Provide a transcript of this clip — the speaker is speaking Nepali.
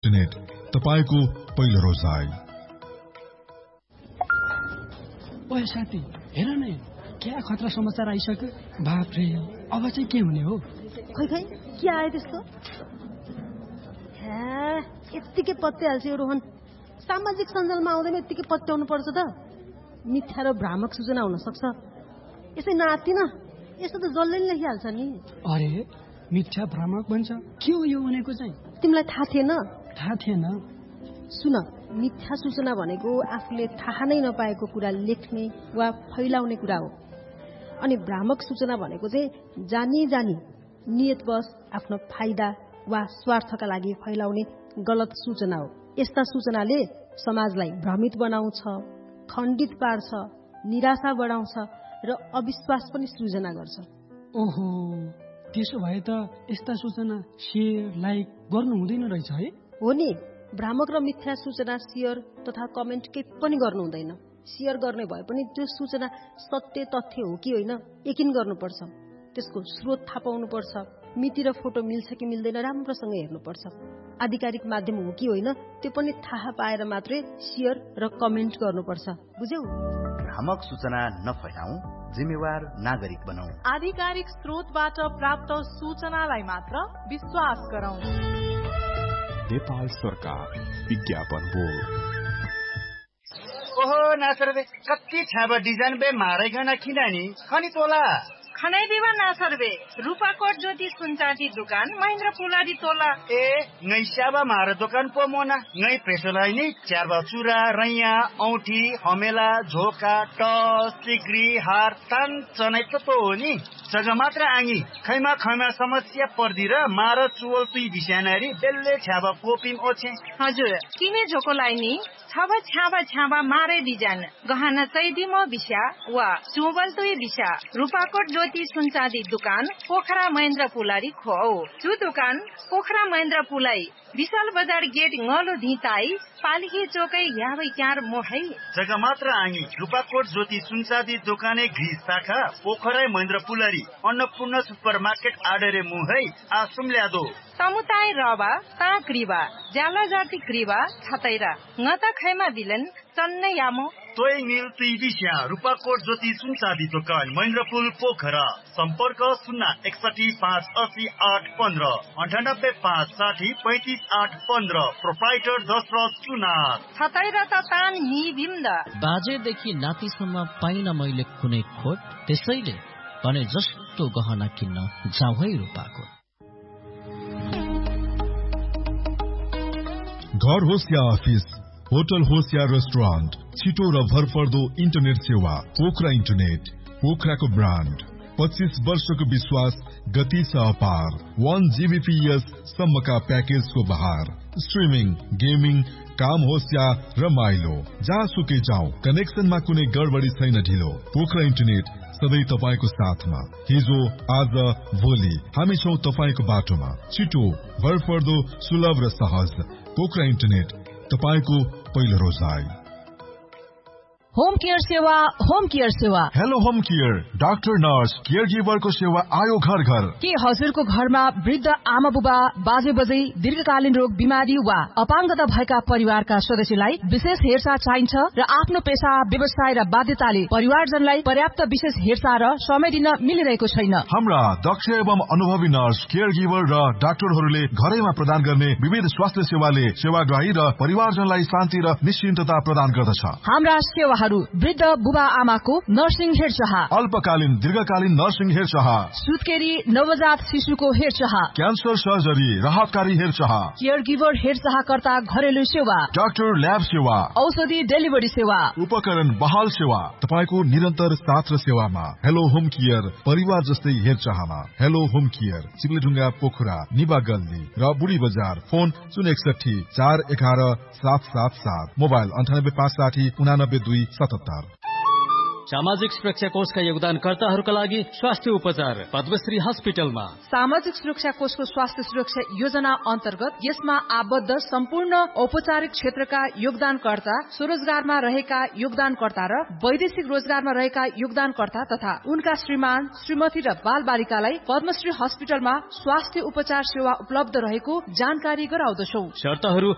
इन्टरनेट, तपाईको पहिलो रोजाइ। ओए साथी, हेर न, क्या खतरा समाचार आइसक्यो। बाप रे, अब चाहिँ के हुने हो? खै के आयो त्यस्तो? यत्तिकै पत्याइहाल्छ यो रोहन। सामाजिक सञ्जालमा आउँदैन यत्तिकै पत्याउनु पर्छ त। मिथ्या र भ्रामक सूचना हुन सक्छ। यसै नातिन, यस्तो त जसले नि लेखिहाल्छ नि। अरे, मिथ्या भ्रामक भन्छ, के हो यो भनेको चाहिँ? तिमीलाई थाहा थिएन? थाहा थिएन। सुन, मिथ्या सूचना भनेको आफूले थाहा नै नपाएको कुरा लेख्ने वा फैलाउने कुरा हो। अनि भ्रामक सूचना भनेको चाहिँ जानी नियतवश आफ्नो फाइदा वा स्वार्थका लागि फैलाउने गलत सूचना हो। यस्ता सूचनाले समाजलाई भ्रमित बनाउँछ, खण्डित पार्छ, निराशा बढाउँछ र अविश्वास पनि सृजना गर्छ। ओहो, त्यसो भए त यस्ता सूचना शेयर, लाइक गर्नु हुँदैन रहेछ है? हो नि, भ्रामक र मिथ्या सूचना शेयर तथा कमेन्ट केही पनि गर्नु हुँदैन। शेयर गर्ने भए पनि त्यो सूचना सत्य तथ्य हो कि होइन यकिन गर्नुपर्छ। त्यसको स्रोत थाहा पाउनुपर्छ। मिति र फोटो मिल्छ कि मिल्दैन राम्रोसँग हेर्नुपर्छ। आधिकारिक माध्यम हो कि होइन त्यो पनि थाहा पाएर मात्रै शेयर र कमेन्ट गर्नुपर्छ। बुझ्यौ? भ्रामक सूचना नफैलाऊ, जिम्मेवार नागरिक बनाऊ। आधिकारिक स्रोतबाट प्राप्त सूचनालाई मात्र विश्वास गरौँ। नेपाल सरकार विज्ञापन बोर्ड। ओहो नासर बे, कति छाबा डिजाइन बे मारेगना किनानी खनी तोला खनै दिवा नासर बे, रूपाकोट ज्योति सुनचाँदी दुकान महेन्द्र पुलाडी तोला। ए ngै स्याबा मार दोकान पो मोना ngै प्रेसोलाई नि च्यारबा चुरा, रैया, औठी, हमेला, झोका, टस, सिक्री, हार, तान चनै त हो नि। जग्गा मात्र आङी खैमा समस्या पर्दी र मार चुवल तुई बिस्यानारी बेल्ले छ्याबा कोपिम ओछे। हजुर, किने झोकोलाई नि छ्याबा मारे डिजाइन गहना चैदिमो बिस्या वा चुवल तुई बिस्या रूपाकोट ज्योति सुनचाँदी दुकान पोखरा महेन्द्र पुलारी खो। त्यो दुकान पोखरा महेन्द्र पुलाई विशाल बजार गेट ngलो धिताई पालिकी चोकै याबै क्यार मोहै। जग्गा मात्र आङी रूपाकोट ज्योति सुनचाँदी दोकाने गृह शाखा पोखरा महेन्द्र पुलारी अन्नपूर्ण सुपर मार्केट आडरे मुहै आसुम ल्यादो। समुदाय रवा ता क्रिबा ज्याला जाति क्रिबा छतैरा ngता खैमा बिलन चन्नै यामो तोय मिल तुई बिस्या रूपाकोट ज्योति सुनचाँदी दोकान महेन्द्रपुल पोखरा। सम्पर्क 061-580-815 98-560-35-815। प्रोप्राइटर दशरथ चुनार। छतैरा त तान नि बिम्द बाजेदेखि नातिसम्म पाइन मैले कुनै खोट, त्यसैले भने जस्तो गहना किन्न जाऊ है रूपाकोट। घर होस् या अफिस, होटल होस् या रेस्टुरेन्ट, छिटो र भरपर्दो इन्टरनेट सेवा पोखरा इन्टरनेट, पोखराको ब्रान्ड। 25 वर्षको विश्वास, गति छ अपार। 1 Gbps सम्मका प्याकेजको बहार। स्ट्रिमिङ, गेमिङ, काम होस् या रमाइलो, जहाँसुकै जाऊ, कनेक्सनमा कुनै गडबडी छैन ढिलो। पोखरा इन्टरनेट सधैँ तपाईको साथमा। हिजो, आज, भोलि हामी छौं तपाईको बाटोमा। छिटो, भरपर्दो, सुलभ र सहज। पोखरा इन्टरनेट, तपाईको पहिलो रोजाइ। होम केयर सेवा, होम केयर सेवा। Hello home care, doctor nurse care गिभरको सेवा आयो घर घर। के हजुरको घरमा वृद्ध आमा बुबा, बाजे बजै, दीर्घकालीन रोग, बिमारी वा अपाङ्गता भएका परिवारका सदस्यलाई विशेष हेरचाह चाहिन्छ र आफ्नो पेशा, व्यवसाय र बाध्यताले परिवारजनलाई पर्याप्त विशेष हेरचाह र समय दिन मिलिरहेको छैन। हाम्रा दक्ष एवं अनुभवी नर्स, केयर गिभर र डाक्टरहरूले घरैमा प्रदान गर्ने विविध स्वास्थ्य सेवाले सेवाग्राही र परिवारजनलाई शान्ति र निश्चिन्तता प्रदान गर्दछ। हाम्रा सेवाहरू वृद्ध बुबा आमाको नर्सिङ हेरचाह, अल्पकालीन दीर्घकालीन नर्सिङ हेरचाह, सुत्केरी नवजात शिशुको हेरचाह, क्यान्सर सर्जरी, राहतकारी हेरचाह, केयर गिभर हेरचाहकर्ता घरेलु सेवा, डाक्टर ल्याब सेवा, औषधि डेलिभरी सेवा, उपकरण बहाल सेवा, तपाईको निरन्तर साथ र सेवामा। हेलो होम केयर, परिवार जस्तै हेरचाहमा। हेलो होम केयर, चिप्लेढुङ्गा पोखरा, निबा गल्ली र बुढी बजार। Phone 061-411-777, mobile 98-560-89-277। सामाजिक सुरक्षा कोषका योगदानकर्ताहरूका लागि स्वास्थ्य उपचार पद्मश्री हस्पिटलमा। सामाजिक सुरक्षा कोषको स्वास्थ्य सुरक्षा योजना अन्तर्गत यसमा आबद्ध सम्पूर्ण औपचारिक क्षेत्रका योगदानकर्ता, स्वरोजगारमा रहेका योगदानकर्ता र वैदेशिक रोजगारमा रहेका योगदानकर्ता तथा उनका श्रीमान, श्रीमती र बाल बालिकालाई पद्मश्री हस्पिटलमा स्वास्थ्य उपचार सेवा उपलब्ध रहेको जानकारी गराउँदछौ। शर्तहरू